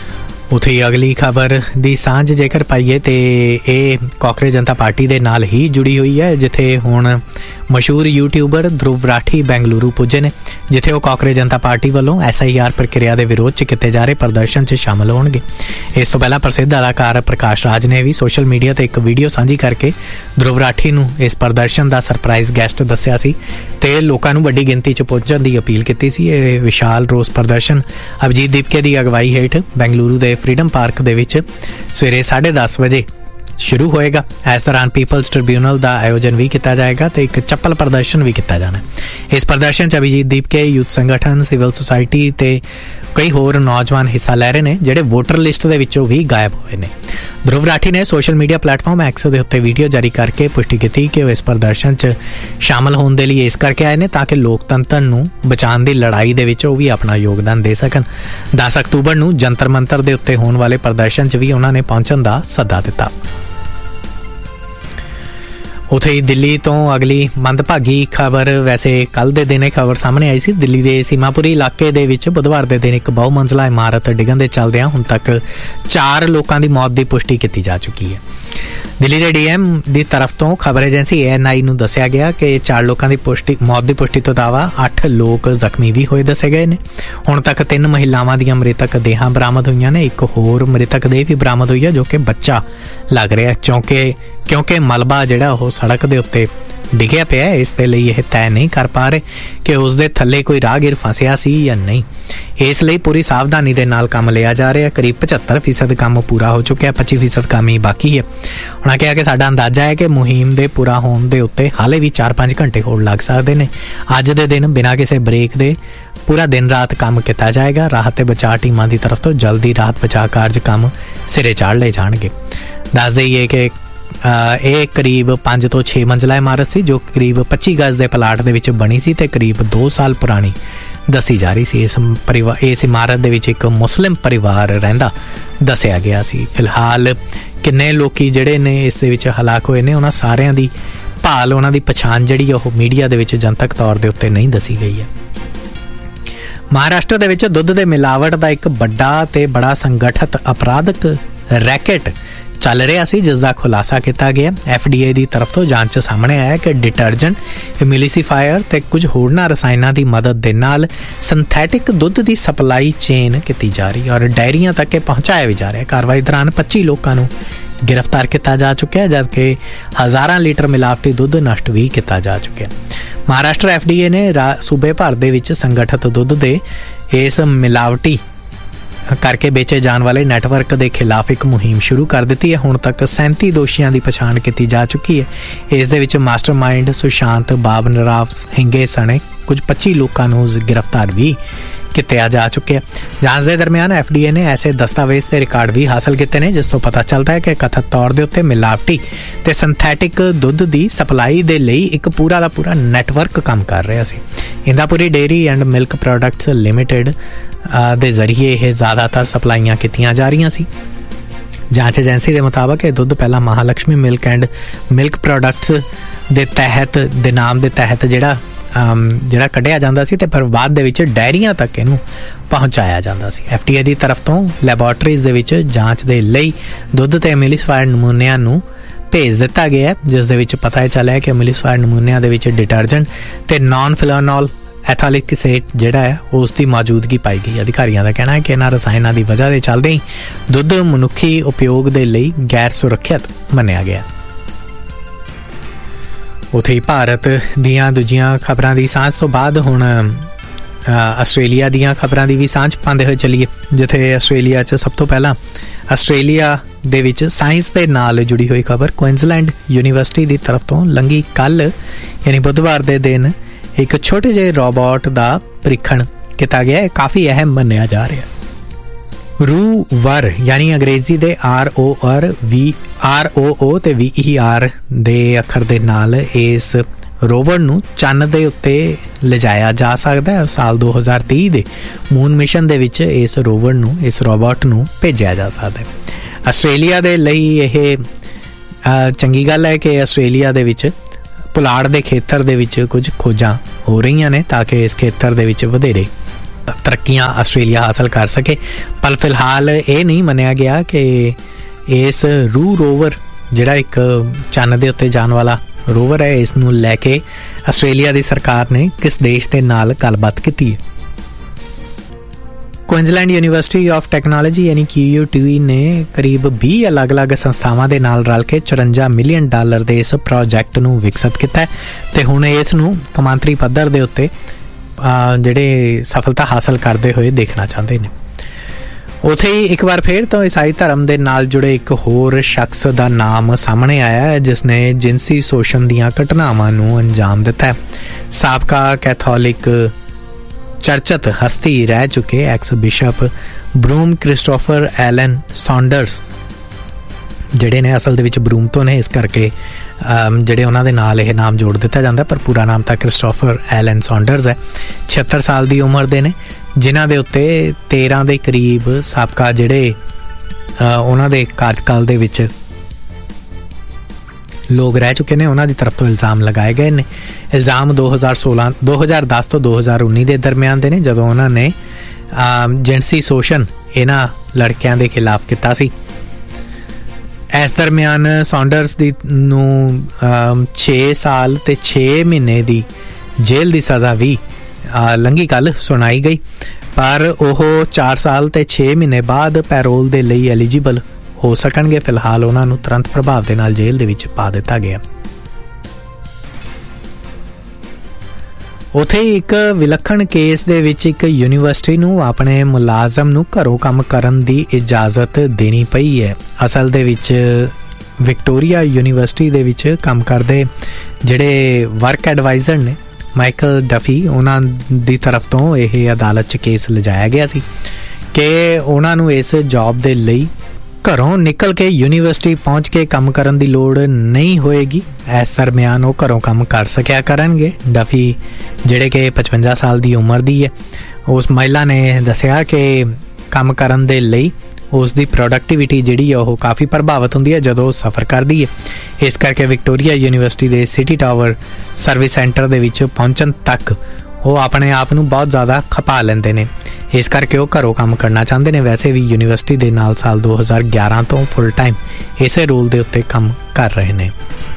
ਉੱਥੇ ਹੀ ਅਗਲੀ ਖਬਰ ਦੀ ਸਾਂਝ ਜੇਕਰ ਪਾਈਏ ਤੇ ਇਹ ਕਾਂਗਰਸ ਜਨਤਾ ਪਾਰਟੀ ਦੇ ਨਾਲ ਹੀ ਜੁੜੀ ਹੋਈ ਹੈ, ਜਿੱਥੇ ਹੁਣ ਮਸ਼ਹੂਰ ਯੂਟਿਊਬਰ ਧਰੁਵ ਰਾਠੀ ਬੈਂਗਲੁਰੂ ਪੁੱਜੇ ਨੇ, ਜਿੱਥੇ ਉਹ ਕਾਂਗਰਸ ਜਨਤਾ ਪਾਰਟੀ ਵੱਲੋਂ ਐਸ ਆਈ ਆਰ ਪ੍ਰਕਿਰਿਆ ਦੇ ਵਿਰੋਧ 'ਚ ਕੀਤੇ ਜਾ ਰਹੇ ਪ੍ਰਦਰਸ਼ਨ 'ਚ ਸ਼ਾਮਲ ਹੋਣਗੇ। ਇਸ ਤੋਂ ਪਹਿਲਾਂ ਪ੍ਰਸਿੱਧ ਅਦਾਕਾਰ ਪ੍ਰਕਾਸ਼ ਰਾਜ ਨੇ ਵੀ ਸੋਸ਼ਲ ਮੀਡੀਆ ਤੇ ਇੱਕ ਵੀਡੀਓ ਸਾਂਝੀ ਕਰਕੇ ਧਰੁਵ ਰਾਠੀ ਨੂੰ ਇਸ ਪ੍ਰਦਰਸ਼ਨ ਦਾ ਸਰਪ੍ਰਾਈਜ਼ ਗੈਸਟ ਦੱਸਿਆ ਸੀ ਤੇ ਲੋਕਾਂ ਨੂੰ ਵੱਡੀ ਗਿਣਤੀ 'ਚ ਪਹੁੰਚਣ ਦੀ ਅਪੀਲ ਕੀਤੀ ਸੀ। ਇਹ ਵਿਸ਼ਾਲ ਰੋਸ ਪ੍ਰਦਰਸ਼ਨ ਅਭਿਜੀਤ ਦੀਪਕੇ ਦੀ ਅਗਵਾਈ ਹੇਠ ਬੈਂਗਲੁਰੂ ਦੇ ਫਰੀडम ਪਾਰਕ ਦੇ ਵਿੱਚ ਸਵੇਰੇ ਸਾਢੇ ਦਸ ਵਜੇ ਸ਼ੁਰੂ ਹੋਏਗਾ। ਇਸ ਦੌਰਾਨ ਪੀਪਲਜ਼ ਟ੍ਰਿਬਿਊਨਲ ਦਾ ਆਯੋਜਨ ਵੀ ਕੀਤਾ ਜਾਏਗਾ ਤੇ ਇੱਕ ਚੱਪਲ ਪ੍ਰਦਰਸ਼ਨ ਵੀ ਕੀਤਾ ਜਾਣਾ। ਇਸ ਪ੍ਰਦਰਸ਼ਨ 'ਚ ਅਭਿਜੀਤ ਦੀਪਕੇ, ਯੂਥ ਸੰਗਠਨ, ਸਿਵਲ ਸੁਸਾਇਟੀ ਤੇ ਕਈ ਹੋਰ ਨੌਜਵਾਨ ਹਿੱਸਾ ਲੈ ਰਹੇ ਨੇ, ਜਿਹੜੇ ਵੋਟਰ ਲਿਸਟ ਦੇ ਵਿੱਚੋਂ ਵੀ ਗਾਇਬ ਹੋਏ ਨੇ। ਧਰੁਵ ਰਾਠੀ ਨੇ ਸੋਸ਼ਲ ਮੀਡੀਆ ਪਲੇਟਫਾਰਮ ਐਕਸ ਦੇ ਉੱਤੇ ਵੀਡੀਓ ਜਾਰੀ ਕਰਕੇ ਪੁਸ਼ਟੀ ਕੀਤੀ ਕਿ ਉਹ ਇਸ ਪ੍ਰਦਰਸ਼ਨ 'ਚ ਸ਼ਾਮਲ ਹੋਣ ਦੇ ਲਈ ਇਸ ਕਰਕੇ ਆਏ ਨੇ ਤਾਂ ਕਿ ਲੋਕਤੰਤਰ ਨੂੰ ਬਚਾਉਣ ਦੀ ਲੜਾਈ ਦੇ ਵਿੱਚ ਉਹ ਵੀ ਆਪਣਾ ਯੋਗਦਾਨ ਦੇ ਸਕਣ। ਦਸ ਅਕਤੂਬਰ ਨੂੰ ਜੰਤਰ ਮੰਤਰ ਦੇ ਉੱਤੇ ਹੋਣ ਵਾਲੇ ਪ੍ਰਦਰਸ਼ਨ 'ਚ ਵੀ ਉਹਨਾਂ ਨੇ ਪਹੁੰਚਣ ਦਾ ਸੱਦਾ ਦਿੱਤਾ। ਉੱਥੇ ਹੀ ਦਿੱਲੀ ਤੋਂ ਅਗਲੀ ਮੰਦਭਾਗੀ ਖਬਰ, ਵੈਸੇ ਕੱਲ੍ਹ ਦੇ ਦਿਨ ਇਹ ਖਬਰ ਸਾਹਮਣੇ ਆਈ ਸੀ। ਦਿੱਲੀ ਦੇ ਸੀਮਾਪੁਰੀ ਇਲਾਕੇ ਦੇ ਵਿੱਚ ਬੁੱਧਵਾਰ ਦੇ ਦਿਨ ਇੱਕ ਬਹੁ ਮੰਜ਼ਲਾ ਇਮਾਰਤ ਡਿੱਗਣ ਦੇ ਚੱਲਦਿਆਂ ਹੁਣ ਤੱਕ ਚਾਰ ਲੋਕਾਂ ਦੀ ਮੌਤ ਦੀ ਪੁਸ਼ਟੀ ਕੀਤੀ ਜਾ ਚੁੱਕੀ ਹੈ। ਦਿੱਲੀ ਦੇ ਡੀ ਐਮ ਦੀ ਤਰਫ ਤੋਂ ਖਬਰ ਏਜੰਸੀ ਏ ਐਨ ਆਈ ਨੂੰ ਦੱਸਿਆ ਗਿਆ ਕਿ ਚਾਰ ਲੋਕਾਂ ਦੀ ਪੁਸ਼ਟੀ ਮੌਤ ਦੀ ਪੁਸ਼ਟੀ ਤੋਂ ਇਲਾਵਾ ਅੱਠ ਲੋਕ ਜ਼ਖਮੀ ਵੀ ਹੋਏ ਦੱਸੇ ਗਏ ਨੇ। ਹੁਣ ਤੱਕ ਤਿੰਨ ਮਹਿਲਾਵਾਂ ਦੀਆਂ ਮ੍ਰਿਤਕ ਦੇਹਾਂ ਬਰਾਮਦ ਹੋਈਆਂ ਨੇ। ਇੱਕ ਹੋਰ ਮ੍ਰਿਤਕ ਦੇਹ ਵੀ ਬਰਾਮਦ ਹੋਈ ਹੈ ਜੋ ਕਿ ਬੱਚਾ ਲੱਗ ਰਿਹਾ, ਕਿਉਂਕਿ ਕਿਉਂਕਿ ਮਲਬਾ ਜਿਹੜਾ ਉਹ ਸੜਕ ਦੇ ਉੱਤੇ ਡਿੱਗਿਆ ਪਿਆ। ਇਸ ਦੇ ਲਈ ਇਹ ਤੈਅ ਨਹੀਂ ਕਰ ਪਾ ਰਹੇ ਕਿ ਉਸ ਦੇ ਥੱਲੇ ਕੋਈ ਰਾਹਗੀਰ ਫਸਿਆ ਸੀ ਜਾਂ ਨਹੀਂ। ਇਸ ਲਈ ਪੂਰੀ ਸਾਵਧਾਨੀ ਦੇ ਨਾਲ ਕੰਮ ਲਿਆ ਜਾ ਰਿਹਾ। ਕਰੀਬ ਪਝੱਤਰ ਫੀਸਦ ਕੰਮ ਪੂਰਾ ਹੋ ਚੁੱਕਿਆ, ਪੱਚੀ ਫੀਸਦ ਕੰਮ ਹੀ ਬਾਕੀ ਹੈ। ਉਹਨਾਂ ਕਿਹਾ ਕਿ ਸਾਡਾ ਅੰਦਾਜ਼ਾ ਹੈ ਕਿ ਮੁਹਿੰਮ ਦੇ ਪੂਰਾ ਹੋਣ ਦੇ ਉੱਤੇ ਹਾਲੇ ਵੀ ਚਾਰ ਪੰਜ ਘੰਟੇ ਹੋਰ ਲੱਗ ਸਕਦੇ ਨੇ। ਅੱਜ ਦੇ ਦਿਨ ਬਿਨਾਂ ਕਿਸੇ ਬ੍ਰੇਕ ਦੇ ਪੂਰਾ ਦਿਨ ਰਾਤ ਕੰਮ ਕੀਤਾ ਜਾਏਗਾ। ਰਾਹਤ ਤੇ ਬਚਾਅ ਟੀਮਾਂ ਦੀ ਤਰਫ ਤੋਂ ਜਲਦੀ ਰਾਹਤ ਬਚਾਅ ਕਾਰਜ ਕੰਮ ਸਿਰੇ ਚਾੜ ਲਏ ਜਾਣਗੇ। ਦੱਸ ਦੇਈਏ ਕਿ ਇਹ ਕਰੀਬ ਪੰਜ ਤੋਂ ਛੇ ਮੰਜ਼ਲਾ ਇਮਾਰਤ ਸੀ ਜੋ ਕਰੀਬ ਪੱਚੀ ਗਜ਼ ਦੇ ਪਲਾਟ ਦੇ ਵਿੱਚ ਬਣੀ ਸੀ ਤੇ ਕਰੀਬ ਦੋ ਸਾਲ ਪੁਰਾਣੀ ਦੱਸੀ ਜਾ ਰਹੀ ਸੀ। ਇਸ ਪਰਿਵਾਰ ਇਸ ਇਮਾਰਤ ਦੇ ਵਿੱਚ ਇੱਕ ਮੁਸਲਿਮ ਪਰਿਵਾਰ ਰਹਿੰਦਾ ਦੱਸਿਆ ਗਿਆ ਸੀ। ਫਿਲਹਾਲ ਕਿੰਨੇ ਲੋਕੀ ਜਿਹੜੇ ਨੇ ਇਸ ਦੇ ਵਿੱਚ ਹਲਾਕ ਹੋਏ ਨੇ, ਉਹਨਾਂ ਸਾਰਿਆਂ ਦੀ ਭਾਲ, ਉਹਨਾਂ ਦੀ ਪਛਾਣ ਜਿਹੜੀ ਉਹ ਮੀਡੀਆ ਦੇ ਵਿੱਚ ਜਨਤਕ ਤੌਰ ਦੇ ਉੱਤੇ ਨਹੀਂ ਦੱਸੀ ਗਈ ਹੈ। ਮਹਾਰਾਸ਼ਟਰ ਦੇ ਵਿੱਚ ਦੁੱਧ ਦੇ ਮਿਲਾਵਟ ਦਾ ਇੱਕ ਵੱਡਾ ਤੇ ਬੜਾ ਸੰਗਠਿਤ ਅਪਰਾਧਕ ਰੈਕੇਟ ਚੱਲ ਰਿਹਾ ਸੀ, ਜਿਸ ਦਾ ਖੁਲਾਸਾ ਕੀਤਾ ਗਿਆ। ਐਫ ਡੀ ਏ ਦੀ ਤਰਫ ਤੋਂ ਜਾਂਚ 'ਚ ਸਾਹਮਣੇ ਆਇਆ ਕਿ ਡਿਟਰਜੈਂਟ, ਇਮਿਲਿਸੀਫਾਇਰ ਤੇ ਕੁਝ ਹੋਰਨਾਂ ਰਸਾਇਣਾਂ ਦੀ ਮਦਦ ਦੇ ਨਾਲ ਸਿੰਥੈਟਿਕ ਦੁੱਧ ਦੀ ਸਪਲਾਈ ਚੇਨ ਕੀਤੀ ਜਾ ਰਹੀ ਔਰ ਡਾਇਰੀਆਂ ਤੱਕ ਇਹ ਪਹੁੰਚਾਇਆ ਵੀ ਜਾ ਰਿਹਾ। ਕਾਰਵਾਈ ਦੌਰਾਨ ਪੱਚੀ ਲੋਕਾਂ ਨੂੰ ਗ੍ਰਿਫਤਾਰ ਕੀਤਾ ਜਾ ਚੁੱਕਿਆ, ਜਦਕਿ ਹਜ਼ਾਰਾਂ ਲੀਟਰ ਮਿਲਾਵਟੀ ਦੁੱਧ ਨਸ਼ਟ ਵੀ ਕੀਤਾ ਜਾ ਚੁੱਕਿਆ। ਮਹਾਰਾਸ਼ਟਰ ਐਫ ਡੀ ਏ ਨੇ ਸੂਬੇ ਭਰ ਦੇ ਵਿੱਚ ਸੰਗਠਿਤ ਦੁੱਧ ਦੇ ਇਸ ਮਿਲਾਵਟੀ ਕਰਕੇ ਵੇਚੇ ਜਾਣ ਵਾਲੇ ਨੈਟਵਰਕ ਦੇ ਖਿਲਾਫ ਇੱਕ ਮੁਹਿੰਮ ਸ਼ੁਰੂ ਕਰ ਦਿੱਤੀ ਹੈ। ਹੁਣ ਤੱਕ ਸੈਂਤੀ ਦੋਸ਼ੀਆਂ ਦੀ ਪਛਾਣ ਕੀਤੀ ਜਾ ਚੁੱਕੀ ਹੈ। ਇਸ ਦੇ ਵਿੱਚ ਮਾਸਟਰਮਾਈਂਡ ਸੁਸ਼ਾਂਤ ਬਾਬਨਰਾਵ ਹਿੰਗੇ ਸਣੇ ਕੁਝ ਪੱਚੀ ਲੋਕਾਂ ਨੂੰ ਗ੍ਰਿਫਤਾਰ ਵੀ ਕੀਤਾ ਜਾ ਚੁੱਕਿਆ। ਜਾਂਚ ਦੇ ਦਰਮਿਆਨ ਐਫ ਡੀ ਏ ਨੇ ਐਸੇ ਦਸਤਾਵੇਜ਼ ਤੇ ਰਿਕਾਰਡ ਵੀ ਹਾਸਲ ਕੀਤੇ ਨੇ ਜਿਸ ਤੋਂ ਪਤਾ ਚੱਲਦਾ ਹੈ ਕਿ ਕਥਿਤ ਤੌਰ ਦੇ ਉੱਤੇ ਮਿਲਾਵਟੀ ਤੇ ਸਿੰਥੈਟਿਕ ਦੁੱਧ ਦੀ ਸਪਲਾਈ ਦੇ ਲਈ ਇੱਕ ਪੂਰਾ ਦਾ ਪੂਰਾ ਨੈਟਵਰਕ ਕੰਮ ਕਰ ਰਿਹਾ ਸੀ। ਇੰਦਾਪੁਰੀ dairy and milk products limited ਦੇ ਜ਼ਰੀਏ ਇਹ ਜ਼ਿਆਦਾਤਰ ਸਪਲਾਈਆਂ ਕੀਤੀਆਂ ਜਾ ਰਹੀਆਂ ਸੀ। ਜਾਂਚ ਏਜੰਸੀ ਦੇ ਮੁਤਾਬਕ ਇਹ ਦੁੱਧ ਪਹਿਲਾਂ Mahalakshmi milk and milk products ਦੇ ਤਹਿਤ ਦੇ ਨਾਮ ਦੇ ਤਹਿਤ ਜਿਹੜਾ ਜਿਹੜਾ ਕੱਢਿਆ ਜਾਂਦਾ ਸੀ ਤੇ ਫਿਰ ਬਾਅਦ ਦੇ ਵਿੱਚ ਡਾਇਰੀਆਂ ਤੱਕ ਇਹਨੂੰ ਪਹੁੰਚਾਇਆ ਜਾਂਦਾ ਸੀ। ਐਫ ਡੀ ਏ ਦੀ ਤਰਫ ਤੋਂ ਲੈਬੋਰਟਰੀਜ਼ ਦੇ ਵਿੱਚ ਜਾਂਚ ਦੇ ਲਈ ਦੁੱਧ ਤੇ ਐਮਿਲਿਸਫਾਇਰ ਨਮੂਨਿਆਂ ਨੂੰ ਭੇਜ ਦਿੱਤਾ ਗਿਆ, ਜਿਸ ਦੇ ਵਿੱਚ ਪਤਾ ਚੱਲਿਆ ਕਿ ਐਮਿਲਿਸਫਾਇਰ ਨਮੂਨਿਆਂ ਦੇ ਵਿੱਚ ਡਿਟਰਜੈਂਟ ਤੇ ਨਾਨ ਫਿਨੋਲ ਐਥਾਲਿਕ ਐਸਿਡ ਜਿਹੜਾ ਹੈ ਉਸ ਦੀ ਮੌਜੂਦਗੀ ਪਾਈ ਗਈ। ਅਧਿਕਾਰੀਆਂ ਦਾ ਕਹਿਣਾ ਹੈ ਕਿ ਇਹਨਾਂ ਰਸਾਇਣਾਂ ਦੀ ਵਜ੍ਹਾ ਦੇ ਚੱਲਦੇ ਹੀ ਦੁੱਧ ਮਨੁੱਖੀ ਉਪਯੋਗ ਦੇ ਲਈ ਗੈਰ ਸੁਰੱਖਿਅਤ ਮੰਨਿਆ ਗਿਆ। ਉੱਥੇ ਹੀ ਭਾਰਤ ਦੀਆਂ ਦੂਜੀਆਂ ਖਬਰਾਂ ਦੀ ਸਾਂਝ ਤੋਂ ਬਾਅਦ ਹੁਣ ਆਸਟ੍ਰੇਲੀਆ ਦੀਆਂ ਖਬਰਾਂ ਦੀ ਵੀ ਸਾਂਝ ਪਾਉਂਦੇ ਹੋਏ ਚੱਲੀਏ, ਜਿੱਥੇ ਆਸਟ੍ਰੇਲੀਆ 'ਚ ਸਭ ਤੋਂ ਪਹਿਲਾਂ ਆਸਟ੍ਰੇਲੀਆ ਦੇ ਵਿੱਚ ਸਾਇੰਸ ਦੇ ਨਾਲ ਜੁੜੀ ਹੋਈ ਖਬਰ ਕੁਇਨਜ਼ਲੈਂਡ ਯੂਨੀਵਰਸਿਟੀ ਦੀ ਤਰਫ ਤੋਂ ਲੰਘੀ ਕੱਲ੍ਹ ਯਾਨੀ ਬੁੱਧਵਾਰ ਦੇ ਦਿਨ ਇੱਕ ਛੋਟੇ ਜਿਹੇ ਰੋਬੋਟ ਦਾ ਪ੍ਰੀਖਣ ਕੀਤਾ ਗਿਆ। ਇਹ ਕਾਫੀ ਅਹਿਮ ਮੰਨਿਆ ਜਾ ਰਿਹਾ। ਰੂ ਵਰ ਯਾਨੀ ਅੰਗਰੇਜ਼ੀ they R O R we R O ਓ ਤੇ ਵੀ ਈ ਆਰ ਦੇ ਅੱਖਰ ਦੇ ਨਾਲ ਇਸ ਰੋਵਰ ਨੂੰ ਚੰਨ ਦੇ ਉੱਤੇ ਲਿਜਾਇਆ ਜਾ ਸਕਦਾ ਹੈ। ਸਾਲ ਦੋ ਹਜ਼ਾਰ ਤੀਹ ਦੇ ਮੂਨ ਮਿਸ਼ਨ ਦੇ ਵਿੱਚ ਇਸ ਰੋਵਰ ਨੂੰ ਇਸ ਰੋਬੋਟ ਨੂੰ ਭੇਜਿਆ ਜਾ ਸਕਦਾ ਹੈ। ਆਸਟ੍ਰੇਲੀਆ ਦੇ ਲਈ ਇਹ ਚੰਗੀ ਗੱਲ ਹੈ ਕਿ ਆਸਟ੍ਰੇਲੀਆ ਦੇ ਵਿੱਚ ਪੁਲਾੜ ਦੇ ਖੇਤਰ ਦੇ ਵਿੱਚ ਕੁਝ ਖੋਜਾਂ ਹੋ ਰਹੀਆਂ ਨੇ ਤਾਂ ਕਿ ਇਸ ਖੇਤਰ ਦੇ ਵਿੱਚ ਵਧੇਰੇ ਤਰੱਕੀਆਂ ਆਸਟ੍ਰੇਲੀਆ ਹਾਸਲ ਕਰ ਸਕੇ। ਪਰ ਫਿਲਹਾਲ ਇਹ ਨਹੀਂ ਮੰਨਿਆ ਗਿਆ ਕਿ ਇਸ ਰੂ ਰੋਵਰ ਜਿਹੜਾ ਇੱਕ ਚੰਨ ਦੇ ਉੱਤੇ ਜਾਣ ਵਾਲਾ ਰੋਵਰ ਹੈ, ਇਸ ਨੂੰ ਲੈ ਕੇ ਆਸਟ੍ਰੇਲੀਆ ਦੀ ਸਰਕਾਰ ਨੇ ਕਿਸ ਦੇਸ਼ ਦੇ ਨਾਲ ਗੱਲਬਾਤ ਕੀਤੀ ਹੈ। ਕੁਇਨਜ਼ਲੈਂਡ ਯੂਨੀਵਰਸਿਟੀ ਆਫ ਟੈਕਨੋਲੋਜੀ ਯਾਨੀ ਕਿਊ ਯੂ ਟੀ ਨੇ ਕਰੀਬ ਵੀਹ ਅਲੱਗ-ਅਲੱਗ ਸੰਸਥਾਵਾਂ ਦੇ ਨਾਲ ਰਲ ਕੇ ਚੁਰੰਜਾ ਮਿਲੀਅਨ ਡਾਲਰ ਦੇ ਇਸ ਪ੍ਰੋਜੈਕਟ ਨੂੰ ਵਿਕਸਿਤ ਕੀਤਾ ਹੈ ਤੇ ਹੁਣ ਇਸ ਨੂੰ ਕੌਮਾਂਤਰੀ ਪੱਧਰ ਦੇ ਉੱਤੇ ਜਿਹੜੇ ਸਫਲਤਾ ਹਾਸਲ ਕਰਦੇ ਹੋਏ ਦੇਖਣਾ ਚਾਹੁੰਦੇ ਨੇ। ਉੱਥੇ ਹੀ ਇੱਕ ਵਾਰ ਫਿਰ ਤੋਂ ਈਸਾਈ ਧਰਮ ਦੇ ਨਾਲ ਜੁੜੇ ਇੱਕ ਹੋਰ ਸ਼ਖਸ ਦਾ ਨਾਮ ਸਾਹਮਣੇ ਆਇਆ ਹੈ ਜਿਸ ਨੇ ਜਿਨਸੀ ਸ਼ੋਸ਼ਣ ਦੀਆਂ ਘਟਨਾਵਾਂ ਨੂੰ ਅੰਜਾਮ ਦਿੱਤਾ ਹੈ। ਸਾਬਕਾ ਕੈਥੋਲਿਕ ਚਰਚਤ ਹਸਤੀ ਰਹਿ ਚੁੱਕੇ ਐਕਸ ਬਿਸ਼ਪ ਬਰੂਮ ਕ੍ਰਿਸਟੋਫਰ ਐਲਨ ਸੌਂਡਰਸ ਜਿਹੜੇ ਨੇ ਅਸਲ ਦੇ ਵਿੱਚ ਬਰੂਮ ਤੋਂ ਨੇ, ਇਸ ਕਰਕੇ ਜਿਹੜੇ ਉਹਨਾਂ ਦੇ ਨਾਲ ਇਹ ਨਾਮ ਜੋੜ ਦਿੱਤਾ ਜਾਂਦਾ, ਪਰ ਪੂਰਾ ਨਾਮ ਤਾਂ ਕ੍ਰਿਸਟੋਫਰ ਐਲਨ ਸੌਂਡਰਸ ਹੈ। ਛਿਹੱਤਰ ਸਾਲ ਦੀ ਉਮਰ ਦੇ ਨੇ, ਜਿਨ੍ਹਾਂ ਦੇ ਉੱਤੇ ਤੇਰ੍ਹਾਂ ਦੇ ਕਰੀਬ ਸਾਬਕਾ ਜਿਹੜੇ ਉਹਨਾਂ ਦੇ ਕਾਰਜਕਾਲ ਦੇ ਵਿੱਚ ਲੋਕ ਰਹਿ ਚੁੱਕੇ ਨੇ ਉਹਨਾਂ ਦੀ ਤਰਫ ਤੋਂ ਇਲਜ਼ਾਮ ਲਗਾਏ ਗਏ ਨੇ। ਇਲਜ਼ਾਮ ਦੋ ਹਜ਼ਾਰ ਸੋਲਾਂ ਦੋ ਹਜ਼ਾਰ ਦਸ ਤੋਂ ਦੋ ਹਜ਼ਾਰ ਉੱਨੀ ਦੇ ਦਰਮਿਆਨ ਦੇ ਨੇ, ਜਦੋਂ ਉਹਨਾਂ ਨੇ ਜਿਨਸੀ ਸ਼ੋਸ਼ਣ ਇਹਨਾਂ ਲੜਕਿਆਂ ਦੇ ਖਿਲਾਫ ਕੀਤਾ ਸੀ। ਇਸ ਦਰਮਿਆਨ ਸੌਂਡਰਸ ਦੀ ਨੂੰ ਛੇ ਸਾਲ ਤੇ ਛੇ ਮਹੀਨੇ ਦੀ ਜੇਲ੍ਹ ਦੀ ਸਜ਼ਾ ਵੀ ਲੰਘੀ ਕੱਲ੍ਹ ਸੁਣਾਈ ਗਈ, ਪਰ ਉਹ ਚਾਰ ਸਾਲ ਤੇ ਛੇ ਮਹੀਨੇ ਬਾਅਦ ਪੈਰੋਲ ਦੇ ਲਈ ਐਲੀਜੀਬਲ ਹੋ ਸਕਣਗੇ। ਫਿਲਹਾਲ ਉਹਨਾਂ ਨੂੰ ਤੁਰੰਤ ਪ੍ਰਭਾਵ ਦੇ ਨਾਲ ਜੇਲ੍ਹ ਦੇ ਵਿੱਚ ਪਾ ਦਿੱਤਾ ਗਿਆ। ਉੱਥੇ ਇੱਕ ਵਿਲੱਖਣ ਕੇਸ ਦੇ ਵਿੱਚ ਇੱਕ ਯੂਨੀਵਰਸਿਟੀ ਨੂੰ ਆਪਣੇ ਮੁਲਾਜ਼ਮ ਨੂੰ ਘਰੋਂ ਕੰਮ ਕਰਨ ਦੀ ਇਜਾਜ਼ਤ ਦੇਣੀ ਪਈ ਹੈ। ਅਸਲ ਦੇ ਵਿੱਚ ਵਿਕਟੋਰੀਆ ਯੂਨੀਵਰਸਿਟੀ ਦੇ ਵਿੱਚ ਕੰਮ ਕਰਦੇ ਜਿਹੜੇ ਵਰਕ ਐਡਵਾਈਜ਼ਰ ਨੇ ਮਾਈਕਲ ਡਫੀ, ਉਹਨਾਂ ਦੀ ਤਰਫ ਤੋਂ ਇਹ ਅਦਾਲਤ 'ਚ ਕੇਸ ਲਿਜਾਇਆ ਗਿਆ ਸੀ ਕਿ ਉਹਨਾਂ ਨੂੰ ਇਸ ਜੌਬ ਦੇ ਲਈ ਘਰੋਂ ਨਿਕਲ ਕੇ ਯੂਨੀਵਰਸਿਟੀ ਪਹੁੰਚ ਕੇ ਕੰਮ ਕਰਨ ਦੀ ਲੋੜ ਨਹੀਂ ਹੋਏਗੀ। ਇਸ ਦਰਮਿਆਨ ਉਹ ਘਰੋਂ ਕੰਮ ਕਰ ਸਕਿਆ ਕਰਨਗੇ। ਡਫੀ ਜਿਹੜੇ ਕਿ ਪਚਵੰਜਾ ਸਾਲ ਦੀ ਉਮਰ ਦੀ ਹੈ, ਉਸ ਮਹਿਲਾ ਨੇ ਦੱਸਿਆ ਕਿ ਕੰਮ ਕਰਨ ਦੇ ਲਈ ਉਸ ਦੀ ਪ੍ਰੋਡਕਟੀਵਿਟੀ ਜਿਹੜੀ ਹੈ ਉਹ ਕਾਫੀ ਪ੍ਰਭਾਵਿਤ ਹੁੰਦੀ ਹੈ ਜਦੋਂ ਉਹ ਸਫ਼ਰ ਕਰਦੀ ਹੈ। ਇਸ ਕਰਕੇ ਵਿਕਟੋਰੀਆ ਯੂਨੀਵਰਸਿਟੀ ਦੇ ਸਿਟੀ ਟਾਵਰ ਸਰਵਿਸ ਸੈਂਟਰ ਦੇ ਵਿੱਚ ਪਹੁੰਚਣ ਤੱਕ ਉਹ ਆਪਣੇ ਆਪ ਨੂੰ ਬਹੁਤ ਜ਼ਿਆਦਾ ਖਪਾ ਲੈਂਦੇ ਨੇ, ਇਸ ਕਰਕੇ ਉਹ ਘਰੋਂ ਕੰਮ ਕਰਨਾ ਚਾਹੁੰਦੇ ਨੇ। ਵੈਸੇ ਵੀ ਯੂਨੀਵਰਸਿਟੀ ਦੇ ਨਾਲ ਸਾਲ ਦੋ ਹਜ਼ਾਰ ਗਿਆਰਾਂ ਤੋਂ ਫੁੱਲ ਟਾਈਮ ਇਸੇ ਰੋਲ ਦੇ ਉੱਤੇ ਕੰਮ ਕਰ ਰਹੇ ਨੇ।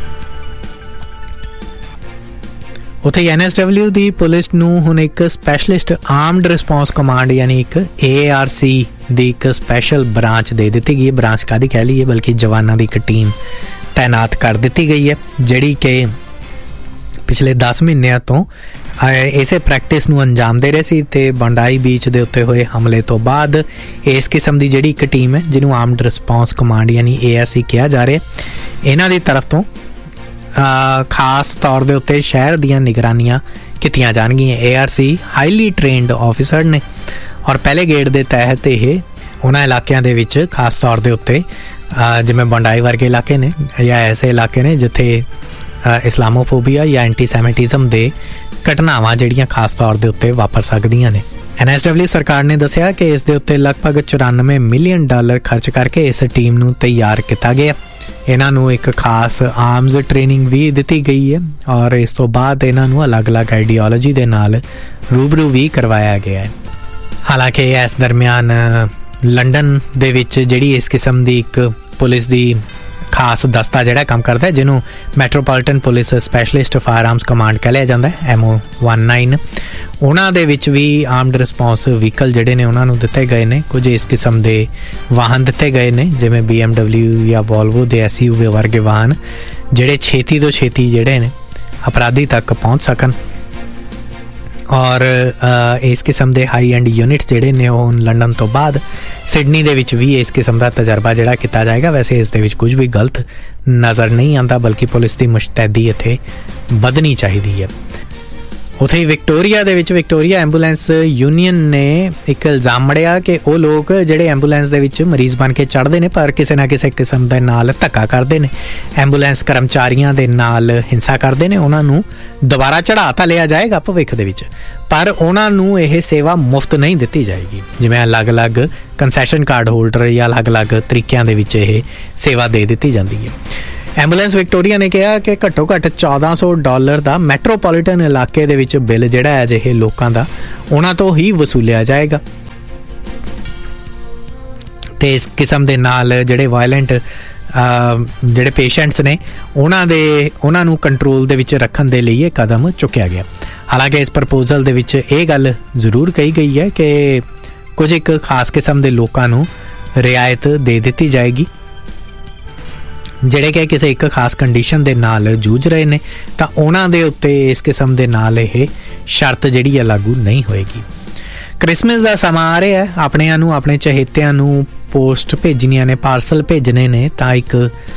ਉੱਥੇ ਐਨ ਐਸ ਡਬਲਿਊ ਦੀ ਪੁਲਿਸ ਨੂੰ ਹੁਣ ਇੱਕ ਸਪੈਸ਼ਲਿਸਟ ਆਰਮਡ ਰਿਸਪੌਂਸ ਕਮਾਂਡ ਯਾਨੀ ਇੱਕ ਏ ਆਰ ਸੀ ਦੀ ਇੱਕ ਸਪੈਸ਼ਲ ਬ੍ਰਾਂਚ ਦੇ ਦਿੱਤੀ ਗਈ ਹੈ। ਬ੍ਰਾਂਚ ਕਾਹਦੀ ਕਹਿ ਲਈਏ, ਬਲਕਿ ਜਵਾਨਾਂ ਦੀ ਇੱਕ ਟੀਮ ਤਾਇਨਾਤ ਕਰ ਦਿੱਤੀ ਗਈ ਹੈ, ਜਿਹੜੀ ਕਿ ਪਿਛਲੇ ਦਸ ਮਹੀਨਿਆਂ ਤੋਂ ਇਸੇ ਪ੍ਰੈਕਟਿਸ ਨੂੰ ਅੰਜਾਮ ਦੇ ਰਹੇ ਸੀ ਤੇ ਬੰਡਾਈ ਬੀਚ ਦੇ ਉੱਤੇ ਹੋਏ ਹਮਲੇ ਤੋਂ ਬਾਅਦ ਇਸ ਕਿਸਮ ਦੀ ਜਿਹੜੀ ਇੱਕ ਟੀਮ ਹੈ ਜਿਹਨੂੰ ਆਰਮਡ ਰਿਸਪੌਂਸ ਕਮਾਂਡ ਯਾਨੀ ਏ ਆਰ ਸੀ ਕਿਹਾ ਜਾ ਰਿਹਾ, ਇਹਨਾਂ ਦੀ ਤਰਫ ਤੋਂ ਖਾਸ ਤੌਰ ਦੇ ਉੱਤੇ ਸ਼ਹਿਰ ਦੀਆਂ ਨਿਗਰਾਨੀਆਂ ਕੀਤੀਆਂ ਜਾਣਗੀਆਂ। A R C highly trained officer ਨੇ ਔਰ ਪਹਿਲੇ ਗੇੜ ਦੇ ਤਹਿਤ ਇਹ ਉਹਨਾਂ ਇਲਾਕਿਆਂ ਦੇ ਵਿੱਚ ਖਾਸ ਤੌਰ ਦੇ ਉੱਤੇ ਜਿਵੇਂ ਬੰਡਾਈ ਵਰਗੇ ਇਲਾਕੇ ਨੇ ਜਾਂ ਐਸੇ ਇਲਾਕੇ ਨੇ ਜਿੱਥੇ ਇਸਲਾਮੋਫੋਬੀਆ ਜਾਂ ਐਂਟੀਸੈਮਿਟਿਜ਼ਮ ਦੇ ਘਟਨਾਵਾਂ ਜਿਹੜੀਆਂ ਖਾਸ ਤੌਰ ਦੇ ਉੱਤੇ ਵਾਪਰ ਸਕਦੀਆਂ ਨੇ। ਐਨ ਐਸ ਡਬਲਿਊ ਸਰਕਾਰ ਨੇ ਦੱਸਿਆ ਕਿ ਇਸ ਦੇ ਉੱਤੇ ਲਗਭਗ ਚੁਰਾਨਵੇਂ ਮਿਲੀਅਨ ਡਾਲਰ ਖਰਚ ਕਰਕੇ ਇਸ ਟੀਮ ਨੂੰ ਤਿਆਰ ਕੀਤਾ ਗਿਆ। ਇਹਨਾਂ ਨੂੰ ਇੱਕ ਖਾਸ ਆਰਮਜ਼ ਟ੍ਰੇਨਿੰਗ ਵੀ ਦਿੱਤੀ ਗਈ ਹੈ ਔਰ ਇਸ ਤੋਂ ਬਾਅਦ ਇਹਨਾਂ ਨੂੰ ਅਲੱਗ-ਅਲੱਗ ਆਈਡੀਓਲੋਜੀ ਦੇ ਨਾਲ ਰੂਬਰੂ ਵੀ ਕਰਵਾਇਆ ਗਿਆ ਹੈ। ਹਾਲਾਂਕਿ ਇਸ ਦਰਮਿਆਨ ਲੰਡਨ ਦੇ ਵਿੱਚ ਜਿਹੜੀ ਇਸ ਕਿਸਮ ਦੀ ਇੱਕ ਪੁਲਿਸ ਦੀ ਖਾਸ ਦਸਤਾ ਜਿਹੜਾ ਕੰਮ ਕਰਦਾ ਹੈ ਜਿਹਨੂੰ metropolitan police specialist fire arms command ਕਹਿ ਲਿਆ ਜਾਂਦਾ ਹੈ ਐਮ ਓ ਉਨਤਾਲੀ, ਉਹਨਾਂ ਦੇ ਵਿੱਚ ਵੀ ਆਰਮਡ ਰਿਸਪੌਂਸ ਵਹੀਕਲ ਜਿਹੜੇ ਨੇ ਉਹਨਾਂ ਨੂੰ ਦਿੱਤੇ ਗਏ ਨੇ। ਕੁਝ ਇਸ ਕਿਸਮ ਦੇ ਵਾਹਨ ਦਿੱਤੇ ਗਏ ਨੇ ਜਿਵੇਂ ਬੀ ਐਮ ਡਬਲਿਊ ਜਾਂ ਵੋਲਵੋ ਦੇ ਐਸ ਯੂ ਵੀ ਵਰਗੇ ਵਾਹਨ ਜਿਹੜੇ ਛੇਤੀ ਤੋਂ ਛੇਤੀ ਜਿਹੜੇ ਨੇ ਅਪਰਾਧੀ ਤੱਕ ਪਹੁੰਚ ਸਕਣ ਔਰ ਇਸ ਕਿਸਮ ਦੇ ਹਾਈ ਐਂਡ ਯੂਨਿਟਸ ਜਿਹੜੇ ਨੇ ਉਹ ਲੰਡਨ ਤੋਂ ਬਾਅਦ ਸਿਡਨੀ ਦੇ ਵਿੱਚ ਵੀ ਇਸ ਕਿਸਮ ਦਾ ਤਜਰਬਾ ਜਿਹੜਾ ਕੀਤਾ ਜਾਏਗਾ। ਵੈਸੇ ਇਸ ਦੇ ਵਿੱਚ ਕੁਝ ਵੀ ਗਲਤ ਨਜ਼ਰ ਨਹੀਂ ਆਉਂਦਾ, ਬਲਕਿ ਪੁਲਿਸ ਦੀ ਮੁਸ਼ਤੈਦੀ ਇੱਥੇ ਵਧਣੀ ਚਾਹੀਦੀ ਹੈ। ਉੱਥੇ ਹੀ ਵਿਕਟੋਰੀਆ ਦੇ ਵਿੱਚ ਵਿਕਟੋਰੀਆ ਐਂਬੂਲੈਂਸ ਯੂਨੀਅਨ ਨੇ ਇੱਕ ਇਲਜ਼ਾਮ ਮੜਿਆ ਕਿ ਉਹ ਲੋਕ ਜਿਹੜੇ ਐਂਬੂਲੈਂਸ ਦੇ ਵਿੱਚ ਮਰੀਜ਼ ਬਣ ਕੇ ਚੜ੍ਹਦੇ ਨੇ ਪਰ ਕਿਸੇ ਨਾ ਕਿਸੇ ਕਿਸਮ ਦੇ ਨਾਲ ਧੱਕਾ ਕਰਦੇ ਨੇ, ਐਂਬੂਲੈਂਸ ਕਰਮਚਾਰੀਆਂ ਦੇ ਨਾਲ ਹਿੰਸਾ ਕਰਦੇ ਨੇ। ਉਹਨਾਂ ਨੂੰ ਦੁਬਾਰਾ ਚੜ੍ਹਾ ਤਾਂ ਲਿਆ ਜਾਏਗਾ ਭਵਿੱਖ ਦੇ ਵਿੱਚ, ਪਰ ਉਹਨਾਂ ਨੂੰ ਇਹ ਸੇਵਾ ਮੁਫਤ ਨਹੀਂ ਦਿੱਤੀ ਜਾਏਗੀ। ਜਿਵੇਂ ਅਲੱਗ-ਅਲੱਗ ਕੰਸੈਸ਼ਨ ਕਾਰਡ ਹੋਲਡਰ ਜਾਂ ਅਲੱਗ-ਅਲੱਗ ਤਰੀਕਿਆਂ ਦੇ ਵਿੱਚ ਇਹ ਸੇਵਾ ਦੇ ਦਿੱਤੀ ਜਾਂਦੀ ਹੈ। ਐਂਬੂਲੈਂਸ ਵਿਕਟੋਰੀਆ ਨੇ ਕਿਹਾ ਕਿ ਘੱਟੋ ਘੱਟ ਚੌਦਾਂ ਸੌ ਡਾਲਰ ਦਾ ਮੈਟਰੋਪੋਲੀਟਨ ਇਲਾਕੇ ਦੇ ਵਿੱਚ ਬਿੱਲ ਜਿਹੜਾ ਹੈ ਅਜਿਹੇ ਲੋਕਾਂ ਦਾ ਉਹਨਾਂ ਤੋਂ ਹੀ ਵਸੂਲਿਆ ਜਾਏਗਾ। ਤੇ ਇਸ ਕਿਸਮ ਦੇ ਨਾਲ ਜਿਹੜੇ ਵਾਇਲੈਂਟ ਜਿਹੜੇ ਪੇਸ਼ੈਂਟਸ ਨੇ ਉਹਨਾਂ ਦੇ ਉਹਨਾਂ ਨੂੰ ਕੰਟਰੋਲ ਦੇ ਵਿੱਚ ਰੱਖਣ ਦੇ ਲਈ ਇਹ ਕਦਮ ਚੁੱਕਿਆ ਗਿਆ। ਹਾਲਾਂਕਿ ਇਸ ਪ੍ਰਪੋਜ਼ਲ ਦੇ ਵਿੱਚ ਇਹ ਗੱਲ ਜ਼ਰੂਰ ਕਹੀ ਗਈ ਹੈ ਕਿ ਕੁਝ ਇੱਕ ਖਾਸ ਕਿਸਮ ਦੇ ਲੋਕਾਂ ਨੂੰ ਰਿਆਇਤ ਦੇ ਦਿੱਤੀ ਜਾਏਗੀ ਜਿਹੜੇ ਕਿ ਕਿਸੇ ਇੱਕ ਖਾਸ ਕੰਡੀਸ਼ਨ ਦੇ ਨਾਲ ਜੂਝ ਰਹੇ ਨੇ, ਤਾਂ ਉਹਨਾਂ ਦੇ ਉੱਤੇ ਇਸ ਕਿਸਮ ਦੇ ਨਾਲ ਇਹ ਸ਼ਰਤ ਜਿਹੜੀ ਹੈ ਲਾਗੂ ਨਹੀਂ ਹੋਏਗੀ। ਕ੍ਰਿਸਮਸ ਦਾ ਸਮਾਂ ਆ ਰਿਹਾ ਹੈ, ਆਪਣਿਆਂ ਨੂੰ ਆਪਣੇ ਚਹੇਤਿਆਂ ਨੂੰ ਪੋਸਟ ਭੇਜਣੀਆਂ ਨੇ, ਪਾਰਸਲ ਭੇਜਣੇ ਨੇ, ਤਾਂ ਇੱਕ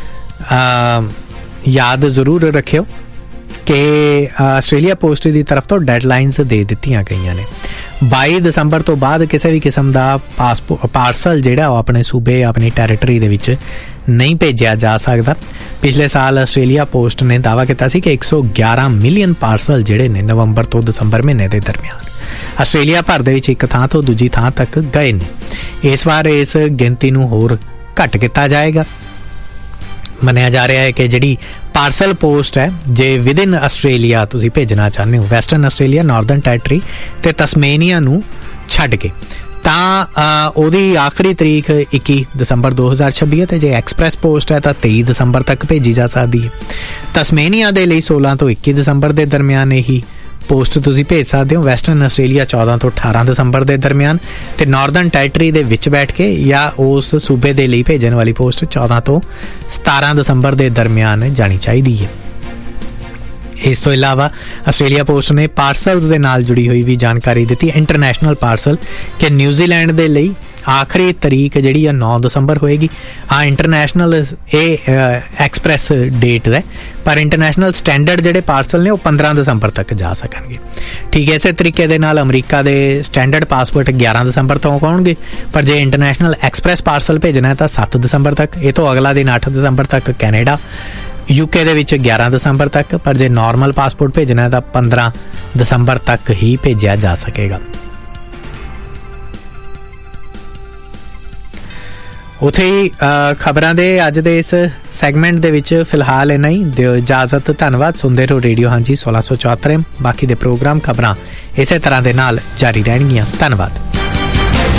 ਯਾਦ ਜ਼ਰੂਰ ਰੱਖਿਓ ਕਿ ਆਸਟ੍ਰੇਲੀਆ ਪੋਸਟ ਦੀ ਤਰਫ ਤੋਂ ਡੈਡਲਾਈਨਸ ਦੇ ਦਿੱਤੀਆਂ ਗਈਆਂ ਨੇ। ਬਾਈ ਦਸੰਬਰ ਤੋਂ ਬਾਅਦ ਕਿਸੇ ਵੀ ਕਿਸਮ ਦਾ ਪਾਸਪੋ ਪਾਰਸਲ ਜਿਹੜਾ ਉਹ ਆਪਣੇ ਸੂਬੇ ਆਪਣੀ ਟੈਰੀਟਰੀ ਦੇ ਵਿੱਚ ਨਹੀਂ ਭੇਜਿਆ ਜਾ ਸਕਦਾ। ਪਿਛਲੇ ਸਾਲ ਆਸਟ੍ਰੇਲੀਆ ਪੋਸਟ ਨੇ ਦਾਅਵਾ ਕੀਤਾ ਸੀ ਕਿ ਇੱਕ ਸੌ ਗਿਆਰਾਂ ਮਿਲੀਅਨ ਪਾਰਸਲ ਜਿਹੜੇ ਨੇ ਨਵੰਬਰ ਤੋਂ ਦਸੰਬਰ ਮਹੀਨੇ ਦੇ ਦਰਮਿਆਨ ਆਸਟ੍ਰੇਲੀਆ ਭਰ ਦੇ ਵਿੱਚ ਇੱਕ ਥਾਂ ਤੋਂ ਦੂਜੀ ਥਾਂ ਤੱਕ ਗਏ ਨੇ। ਇਸ ਵਾਰ ਇਸ ਗਿਣਤੀ ਨੂੰ ਹੋਰ ਘੱਟ ਕੀਤਾ ਜਾਏਗਾ। ਮੰਨਿਆ ਜਾ ਰਿਹਾ ਹੈ ਕਿ ਜਿਹੜੀ ਪਾਰਸਲ ਪੋਸਟ ਹੈ ਜੇ ਵਿਦਿਨ ਆਸਟ੍ਰੇਲੀਆ ਤੁਸੀਂ ਭੇਜਣਾ ਚਾਹੁੰਦੇ ਹੋ, ਵੈਸਟਰਨ ਆਸਟ੍ਰੇਲੀਆ, ਨਾਰਦਰਨ ਟੈਰੀਟਰੀ ਤੇ ਤਸਮੇਨੀਆ ਨੂੰ ਛੱਡ ਕੇ, ਤਾਂ ਉਹਦੀ ਆਖਰੀ ਤਰੀਕ ਇੱਕੀ ਦਸੰਬਰ ਦੋ ਹਜ਼ਾਰ ਛੱਬੀ ਹੈ। ਤੇ ਜੇ ਐਕਸਪ੍ਰੈਸ ਪੋਸਟ ਹੈ ਤਾਂ ਤੇਈ ਦਸੰਬਰ ਤੱਕ ਭੇਜੀ ਜਾ ਸਕਦੀ ਹੈ। ਤਸਮੇਨੀਆ ਦੇ ਲਈ ਸੋਲਾਂ ਤੋਂ ਇੱਕੀ ਦਸੰਬਰ ਦੇ ਦਰਮਿਆਨ ਇਹੀ ਪੋਸਟ ਤੁਸੀਂ ਭੇਜ ਸਕਦੇ ਹੋ। ਵੈਸਟਰਨ ਆਸਟ੍ਰੇਲੀਆ ਚੌਦਾਂ ਤੋਂ ਅਠਾਰਾਂ ਦਸੰਬਰ ਦੇ ਦਰਮਿਆਨ, ਤੇ ਨਾਰਦਰਨ ਟੈਰੀਟਰੀ ਦੇ ਵਿੱਚ ਬੈਠ ਕੇ ਜਾਂ ਉਸ ਸੂਬੇ ਦੇ ਲਈ ਭੇਜਣ ਵਾਲੀ ਪੋਸਟ ਚੌਦਾਂ ਤੋਂ ਸਤਾਰਾਂ ਦਸੰਬਰ ਦੇ ਦਰਮਿਆਨ ਜਾਣੀ ਚਾਹੀਦੀ ਹੈ। ਇਸ ਤੋਂ ਇਲਾਵਾ ਆਸਟ੍ਰੇਲੀਆ ਪੋਸਟ ਨੇ ਪਾਰਸਲਸ ਦੇ ਨਾਲ ਜੁੜੀ ਹੋਈ ਵੀ ਜਾਣਕਾਰੀ ਦਿੱਤੀ, ਇੰਟਰਨੈਸ਼ਨਲ ਪਾਰਸਲ, ਕਿ ਨਿਊਜ਼ੀਲੈਂਡ ਦੇ ਲਈ ਆਖਰੀ ਤਰੀਕ ਜਿਹੜੀ ਆ ਨੌ ਦਸੰਬਰ ਹੋਏਗੀ। ਹਾਂ, ਇੰਟਰਨੈਸ਼ਨਲ ਇਹ ਐਕਸਪ੍ਰੈਸ ਡੇਟ ਹੈ, ਪਰ ਇੰਟਰਨੈਸ਼ਨਲ ਸਟੈਂਡਰਡ ਜਿਹੜੇ ਪਾਰਸਲ ਨੇ ਉਹ ਪੰਦਰਾਂ ਦਸੰਬਰ ਤੱਕ ਜਾ ਸਕਣਗੇ। ਠੀਕ ਹੈ, ਇਸੇ ਤਰੀਕੇ ਦੇ ਨਾਲ ਅਮਰੀਕਾ ਦੇ ਸਟੈਂਡਰਡ ਪਾਸਪੋਰਟ ਗਿਆਰਾਂ ਦਸੰਬਰ ਤੋਂ ਆਉਣਗੇ, ਪਰ ਜੇ ਇੰਟਰਨੈਸ਼ਨਲ ਐਕਸਪ੍ਰੈਸ ਪਾਰਸਲ ਭੇਜਣਾ ਹੈ ਤਾਂ ਸੱਤ ਦਸੰਬਰ ਤੱਕ। ਇਹ ਤੋਂ ਅਗਲਾ ਦਿਨ ਅੱਠ ਦਸੰਬਰ ਤੱਕ ਕੈਨੇਡਾ, ਯੂਕੇ ਦੇ ਵਿੱਚ ਗਿਆਰਾਂ ਦਸੰਬਰ ਤੱਕ, ਪਰ ਜੇ ਨਾਰਮਲ ਪਾਸਪੋਰਟ ਭੇਜਣਾ ਹੈ ਤਾਂ ਪੰਦਰਾਂ ਦਸੰਬਰ ਤੱਕ ਹੀ ਭੇਜਿਆ ਜਾ ਸਕੇਗਾ। ਉੱਥੇ ਹੀ ਖਬਰਾਂ ਦੇ ਅੱਜ ਦੇ ਇਸ ਸੈਗਮੈਂਟ ਦੇ ਵਿੱਚ ਫਿਲਹਾਲ ਇੰਨਾ ਹੀ। ਦਿਓ ਇਜਾਜ਼ਤ, ਧੰਨਵਾਦ। ਸੁਣਦੇ ਰਹੋ ਰੇਡੀਓ ਹਾਂਜੀ ਸੋਲਾਂ ਸੌ ਚੁਹੱਤਰ। ਬਾਕੀ ਦੇ ਪ੍ਰੋਗਰਾਮ ਖਬਰਾਂ ਇਸੇ ਤਰ੍ਹਾਂ ਦੇ ਨਾਲ ਜਾਰੀ ਰਹਿਣਗੀਆਂ। ਧੰਨਵਾਦ।